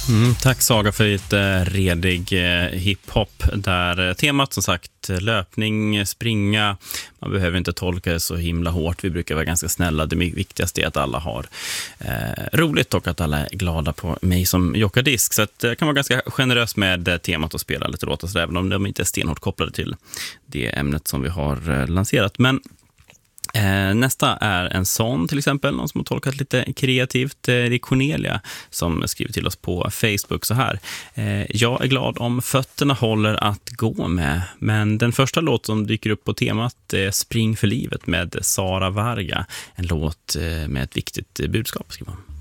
Tack Saga för lite redig hiphop där temat som sagt löpning, springa, man behöver inte tolka det så himla hårt, vi brukar vara ganska snälla, det viktigaste är att alla har roligt och att alla är glada på mig som jockadisk, så att jag kan vara ganska generös med temat och spela lite låtar så även om de inte är stenhårt kopplade till det ämnet som vi har lanserat. Men nästa är en sån till exempel, någon som har tolkat lite kreativt. Det är Cornelia som skriver till oss på Facebook så här: jag är glad om fötterna håller att gå med, men den första låt som dyker upp på temat är Spring för livet med Sara Varga, en låt med ett viktigt budskap, skriver man.